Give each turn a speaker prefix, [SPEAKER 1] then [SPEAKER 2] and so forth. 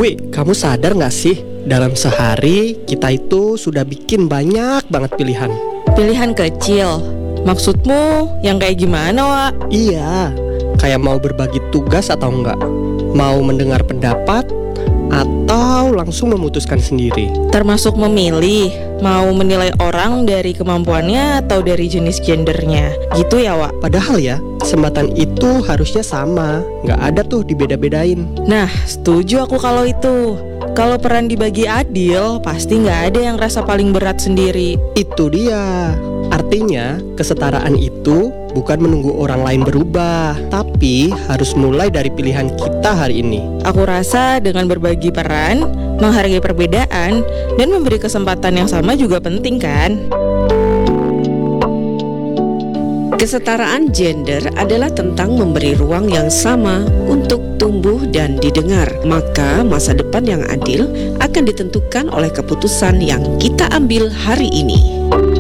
[SPEAKER 1] Wi, kamu sadar gak sih? Dalam sehari kita itu sudah bikin banyak banget pilihan.
[SPEAKER 2] Pilihan kecil? Maksudmu yang kayak gimana, Wak?
[SPEAKER 1] Iya, kayak mau berbagi tugas atau enggak, mau mendengar pendapat, atau langsung memutuskan sendiri.
[SPEAKER 2] Termasuk memilih, mau menilai orang dari kemampuannya atau dari jenis gendernya. Gitu ya, Wak?
[SPEAKER 1] Padahal ya, kesempatan itu harusnya sama, nggak ada tuh dibeda-bedain.
[SPEAKER 2] Nah, setuju aku kalau itu. Kalau peran dibagi adil, pasti nggak ada yang rasa paling berat sendiri.
[SPEAKER 1] Itu dia. Artinya, kesetaraan itu bukan menunggu orang lain berubah, tapi harus mulai dari pilihan kita hari ini.
[SPEAKER 2] Aku rasa dengan berbagi peran, menghargai perbedaan, dan memberi kesempatan yang sama juga penting kan?
[SPEAKER 3] Kesetaraan gender adalah tentang memberi ruang yang sama untuk tumbuh dan didengar. Maka masa depan yang adil akan ditentukan oleh keputusan yang kita ambil hari ini.